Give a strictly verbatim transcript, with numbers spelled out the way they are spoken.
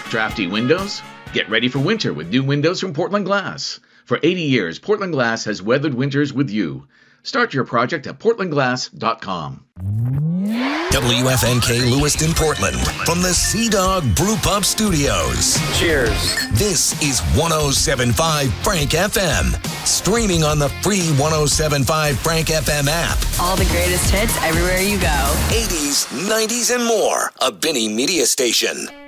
Drafty windows? Get ready for winter with new windows from Portland Glass. For eighty years, Portland Glass has weathered winters with you. Start your project at portland glass dot com. W F N K Lewiston, Portland, from the Sea Dog Brew Pub Studios. Cheers. This is one oh seven point five Frank F M, streaming on the free one oh seven point five Frank F M app. All the greatest hits everywhere you go. eighties, nineties, and more. A Benny Media Station.